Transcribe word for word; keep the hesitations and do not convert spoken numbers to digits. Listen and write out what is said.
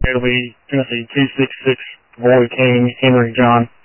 It'll be Tennessee two six six, Boy King, Henry John.